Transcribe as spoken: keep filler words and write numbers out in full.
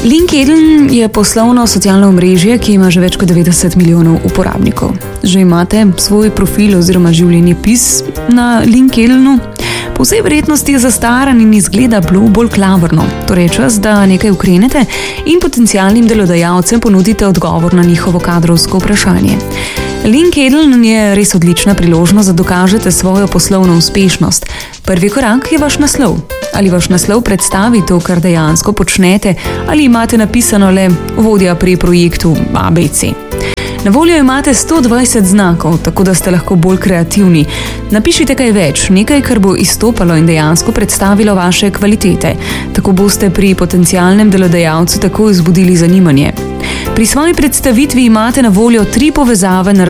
LinkedIn je poslovno socialno omrežje, ki ima že več kot devetdeset milijonov uporabnikov. Že imate svoj profil oziroma življenjepis na LinkedInu? Po vsej verjetnosti je zastaran in izgleda bolj klavrno, torej je čas, da nekaj ukrenete in potencialnim delodajalcem ponudite odgovor na njihovo kadrovsko vprašanje. LinkedIn je res odlična priložnost, da dokažete svojo poslovno uspešnost. Prvi korak je vaš naslov. Ali vaš naslov predstavi to, kar dejansko počnete, ali imate napisano le vodja pri projektu A B C. Na voljo imate sto dvajset znakov, tako da ste lahko bolj kreativni. Napišite kaj več, nekaj, kar bo izstopalo in dejansko predstavilo vaše kvalitete. Tako boste pri potencialnem delodajalcu tako vzbudili zanimanje. Pri svoji predstavitvi imate na voljo tri povezave na